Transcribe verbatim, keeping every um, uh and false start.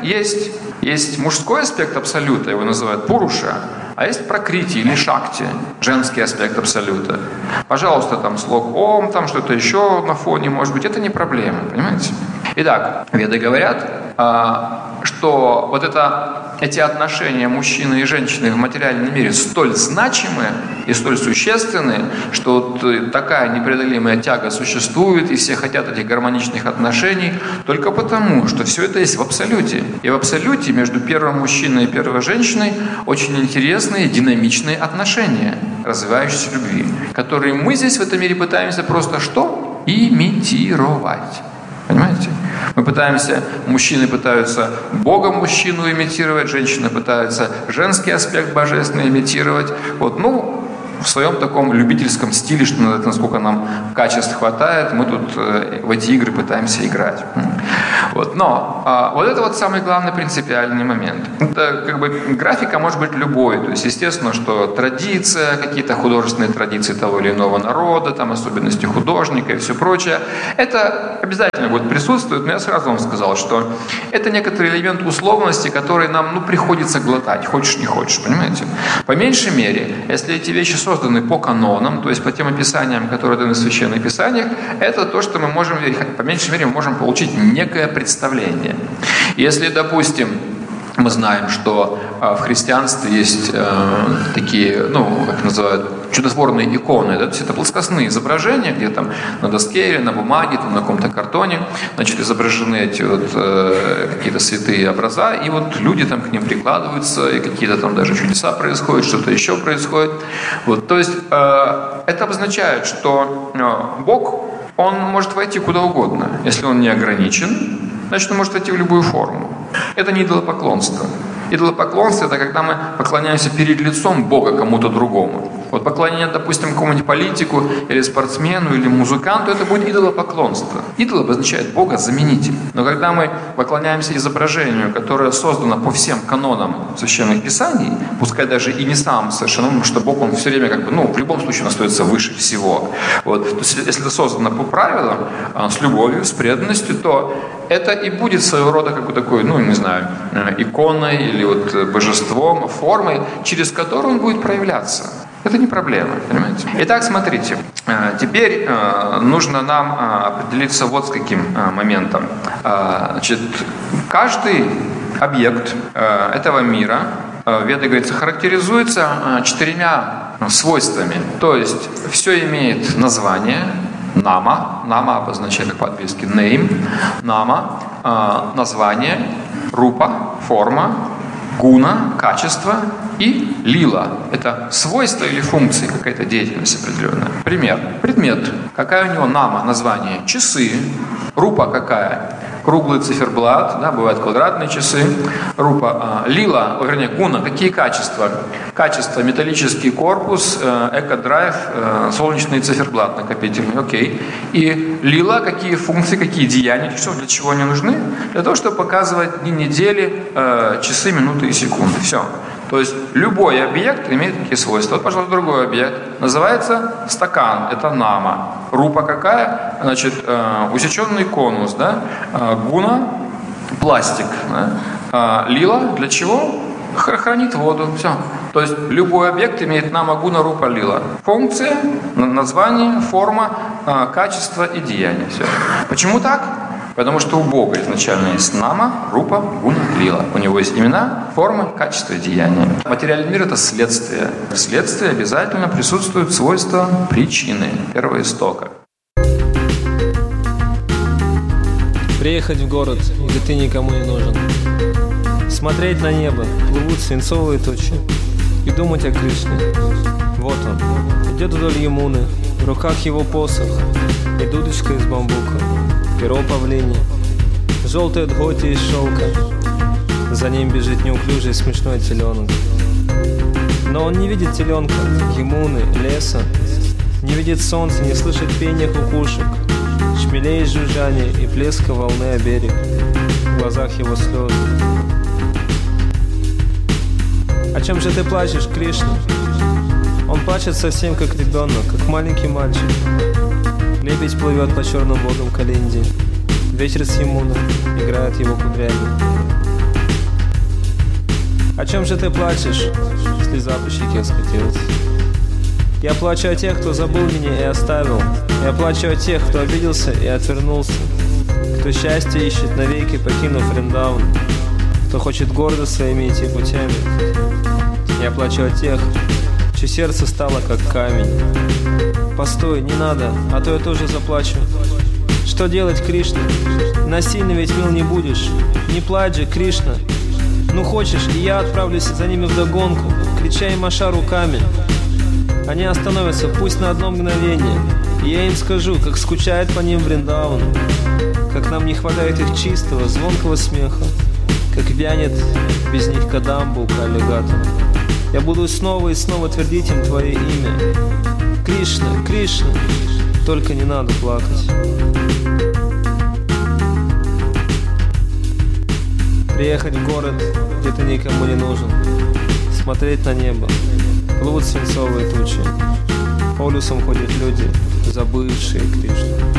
есть, есть мужской аспект абсолюта, его называют пуруша, а есть пракрити или шакти, женский аспект абсолюта. Пожалуйста, там слог ом, там что-то еще на фоне, может быть, это не проблема, понимаете? Итак, веды говорят, что вот это, эти отношения мужчины и женщины в материальном мире столь значимы и столь существенны, что вот такая непреодолимая тяга существует, и все хотят этих гармоничных отношений только потому, что все это есть в абсолюте. И в абсолюте между первым мужчиной и первой женщиной очень интересные, динамичные отношения, развивающиеся любви, которые мы здесь в этом мире пытаемся просто что? Имитировать. Понимаете? Мы пытаемся, мужчины пытаются Бога мужчину имитировать, женщины пытаются женский аспект божественный имитировать. Вот, ну, в своем таком любительском стиле, что насколько нам качеств хватает, мы тут э, в эти игры пытаемся играть. Вот. Но э, вот это вот самый главный принципиальный момент. Это как бы графика может быть любой. То есть естественно, что традиция, какие-то художественные традиции того или иного народа, там особенности художника и все прочее, это обязательно будет присутствовать. Но я сразу вам сказал, что это некоторый элемент условности, который нам ну, приходится глотать, хочешь не хочешь, понимаете? По меньшей мере, если эти вещи созданы по канонам, то есть по тем описаниям, которые даны в Священных Писаниях, это то, что мы можем верить. По меньшей мере, мы можем получить некое представление. Если, допустим, мы знаем, что э, в христианстве есть э, такие, ну, как называют, чудотворные иконы, да? То есть это плоскостные изображения, где там на доске или на бумаге, там, на каком-то картоне, значит, изображены эти вот э, какие-то святые образа, и вот люди там к ним прикладываются, и какие-то там даже чудеса происходят, что-то еще происходит. Вот, то есть э, это обозначает, что э, Бог, Он может войти куда угодно, если Он не ограничен, значит, Он может войти в любую форму. Это не идолопоклонство. Идолопоклонство – это когда мы поклоняемся перед лицом Бога кому-то другому. Вот поклонение, допустим, какому-нибудь политику, или спортсмену, или музыканту – это будет идолопоклонство. Идол обозначает Бога заменитель. Но когда мы поклоняемся изображению, которое создано по всем канонам Священных Писаний, пускай даже и не сам совершенно, потому что Бог, Он все время как бы, ну, в любом случае, Он остается выше всего. Вот. То есть, если это создано по правилам, с любовью, с преданностью, то это и будет своего рода как бы такой, ну, не знаю, иконой или вот божеством, формой, через которую Он будет проявляться. Это не проблема, понимаете? Итак, смотрите, теперь нужно нам определиться вот с каким моментом. Значит, каждый объект этого мира, Веды, говорится, характеризуется четырьмя свойствами. То есть все имеет название, нама, нама обозначает по-английски name, нама, название, рупа, форма, гуна, качество и лила. Это свойство или функции, какая-то деятельность определенная. Пример. Предмет. Какая у него нама, название? Часы. Рупа какая? Круглый циферблат, да, бывают квадратные часы. Рупа. Лила, вернее, гуна. Какие качества? Качество: металлический корпус, эко-драйв, солнечный циферблат накопительный. Окей. И лила, какие функции, какие деяния, часов, для чего они нужны? Для того, чтобы показывать дни недели, часы, минуты и секунды. Все. То есть любой объект имеет такие свойства. Вот, пожалуйста, другой объект. Называется стакан. Это нама. Рупа какая? Значит, э, усеченный конус. Да? Э, гуна – пластик. Да? Э, лила – для чего? Хранит воду. Все. То есть любой объект имеет нама, гуна, рупа, лила. Функция, название, форма, э, качество и деяние. Все. Почему так? Потому что у Бога изначально есть нама, рупа, гуна, лила. У Него есть имена, формы, качества и деяния. Материальный мир – это следствие. В следствии обязательно присутствуют свойства причины, первоистока. Приехать в город, где ты никому не нужен. Смотреть на небо, плывут свинцовые тучи. И думать о Кришне. Вот он, идет вдоль Ямуны, в руках его посох и дудочка из бамбука. Перо павлини, желтые дготи из шелка. За ним бежит неуклюжий смешной теленок. Но он не видит теленка, Ямуны, леса. Не видит солнца, не слышит пения кукушек, шмелей жужжания и плеска волны о берег. В глазах его слезы. О чем же ты плачешь, Кришна? Он плачет совсем как ребенок, как маленький мальчик. Лебедь плывет по черным водам Калинди. Ветер с Ямуны играет его кудрями. О чем же ты плачешь? Слеза по щеке скатилась. Я плачу о тех, кто забыл меня и оставил. Я плачу о тех, кто обиделся и отвернулся, кто счастье ищет навеки, покинув Рендаун, кто хочет гордо своими идти путями. Я плачу о тех, чье сердце стало как камень. Постой, не надо, а то я тоже заплачу. Что делать, Кришна? Насильно ведь мил не будешь. Не плачь же, Кришна. Ну хочешь, и я отправлюсь за ними вдогонку, крича и маша руками. Они остановятся, пусть на одно мгновение, и я им скажу, как скучает по ним Вриндаун, как нам не хватает их чистого, звонкого смеха, как вянет без них Кадамбу, Калигату. Я буду снова и снова твердить им твое имя. Кришна, Кришна, только не надо плакать. Приехать в город, где ты никому не нужен, смотреть на небо, плывут свинцовые тучи, по улицам ходят люди, забывшие Кришну.